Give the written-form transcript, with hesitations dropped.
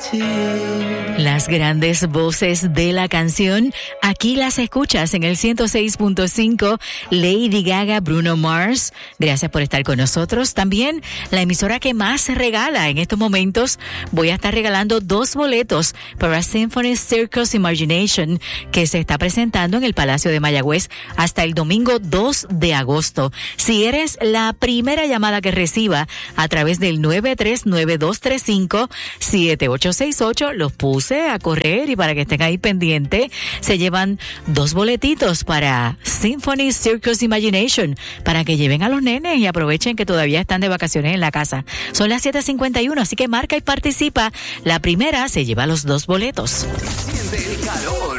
Las grandes voces de la canción, aquí las escuchas en el 106.5, Lady Gaga, Bruno Mars. Gracias por estar con nosotros. También la emisora que más regala en estos momentos. Voy a estar regalando 2 boletos para Symphony Circus Imagination, que se está presentando en el Palacio de Mayagüez hasta el domingo 2 de agosto. Si eres la primera llamada que reciba a través del 939-235-7868, los puse a correr y para que estén ahí pendientes, se llevan 2 boletitos para Symphony Circus Imagination para que lleven a los nenes y aprovechen que todavía están de vacaciones en la casa. Son las 7:51, así que marca y participa. La primera se lleva los 2 boletos. Siente el calor,